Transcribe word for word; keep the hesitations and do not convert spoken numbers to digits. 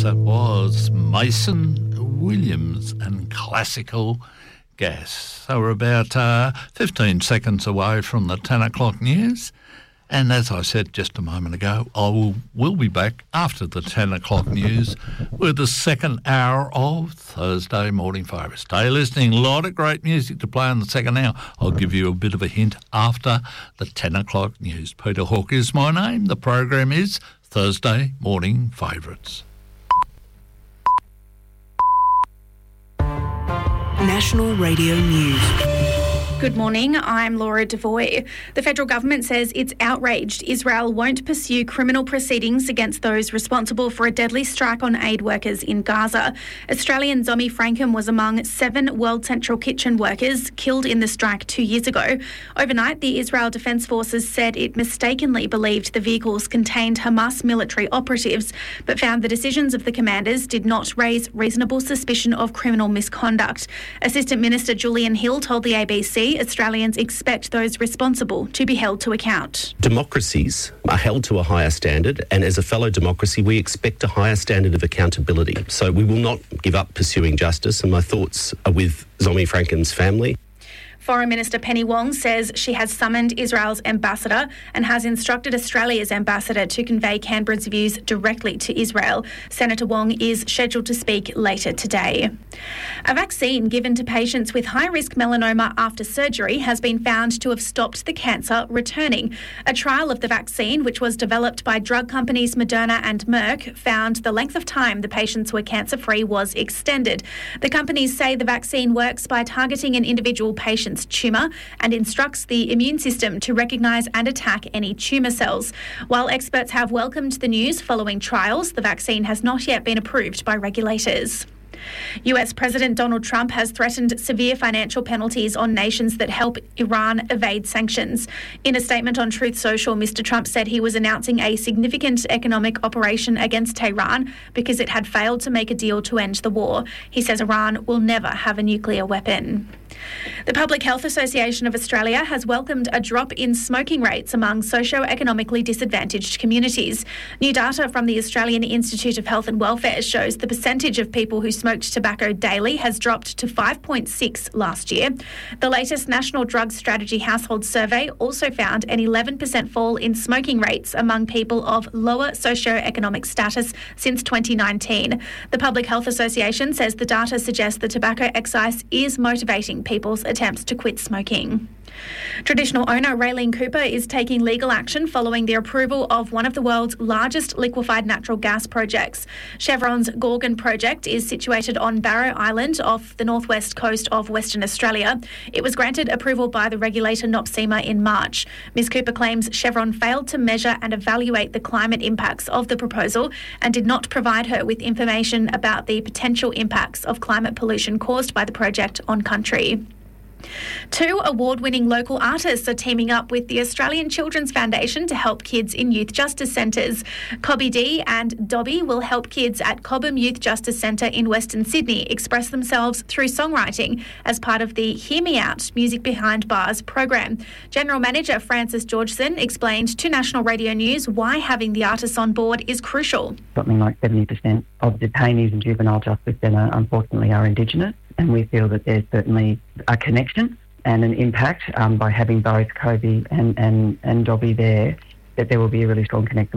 that was Mason Williams and Classical Gas. So we're about uh, fifteen seconds away from the ten o'clock news. And as I said just a moment ago, I will will be back after the ten o'clock news with the second hour of Thursday Morning Favourites. Stay listening. A lot of great music to play in the second hour. I'll give you a bit of a hint after the ten o'clock news. Peter Hawke is my name. The program is Thursday Morning Favourites. National Radio News. Good morning, I'm Laura Devoy. The federal government says it's outraged Israel won't pursue criminal proceedings against those responsible for a deadly strike on aid workers in Gaza. Australian Zomi Frankham was among seven World Central Kitchen workers killed in the strike two years ago. Overnight, the Israel Defence Forces said it mistakenly believed the vehicles contained Hamas military operatives, but found the decisions of the commanders did not raise reasonable suspicion of criminal misconduct. Assistant Minister Julian Hill told the A B C Australians expect those responsible to be held to account. Democracies are held to a higher standard, and as a fellow democracy, we expect a higher standard of accountability. So we will not give up pursuing justice, and my thoughts are with Zomi Frankham's family. Foreign Minister Penny Wong says she has summoned Israel's ambassador and has instructed Australia's ambassador to convey Canberra's views directly to Israel. Senator Wong is scheduled to speak later today. A vaccine given to patients with high-risk melanoma after surgery has been found to have stopped the cancer returning. A trial of the vaccine, which was developed by drug companies Moderna and Merck, found the length of time the patients were cancer-free was extended. The companies say the vaccine works by targeting an individual patient's tumour and instructs the immune system to recognise and attack any tumour cells. While experts have welcomed the news following trials, the vaccine has not yet been approved by regulators. U S President Donald Trump has threatened severe financial penalties on nations that help Iran evade sanctions. In a statement on Truth Social, Mister Trump said he was announcing a significant economic operation against Tehran because it had failed to make a deal to end the war. He says Iran will never have a nuclear weapon. The Public Health Association of Australia has welcomed a drop in smoking rates among socio-economically disadvantaged communities. New data from the Australian Institute of Health and Welfare shows the percentage of people who smoked tobacco daily has dropped to five point six last year. The latest National Drug Strategy Household Survey also found an eleven percent fall in smoking rates among people of lower socio-economic status since twenty nineteen. The Public Health Association says the data suggests the tobacco excise is motivating people's attempts to quit smoking. Traditional owner Raylene Cooper is taking legal action following the approval of one of the world's largest liquefied natural gas projects. Chevron's Gorgon project is situated on Barrow Island off the northwest coast of Western Australia. It was granted approval by the regulator NOPSEMA in March. Miz Cooper claims Chevron failed to measure and evaluate the climate impacts of the proposal and did not provide her with information about the potential impacts of climate pollution caused by the project on country. Two award-winning local artists are teaming up with the Australian Children's Foundation to help kids in youth justice centres. Cobby D and Dobby will help kids at Cobham Youth Justice Centre in Western Sydney express themselves through songwriting as part of the Hear Me Out Music Behind Bars program. General Manager Francis Georgeson explained to National Radio News why having the artists on board is crucial. Something like seventy percent of detainees in Juvenile Justice Centre unfortunately are Indigenous. And we feel that there's certainly a connection and an impact um, by having both Cobby and, and, and Dobby there, that there will be a really strong connection